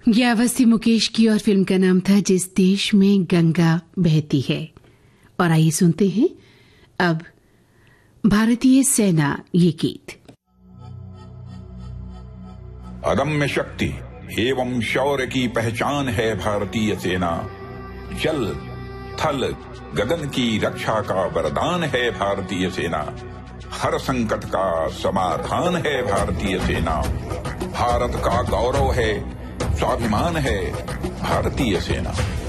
ये आवाज थी मुकेश की और फिल्म का नाम था जिस देश में गंगा बहती है। और आइए सुनते हैं अब भारतीय सेना ये गीत। अदम्य शक्ति एवं शौर्य की पहचान है भारतीय सेना। जल थल गगन की रक्षा का वरदान है भारतीय सेना। हर संकट का समाधान है भारतीय सेना। भारत का गौरव है, स्वाभिमान है भारतीय सेना।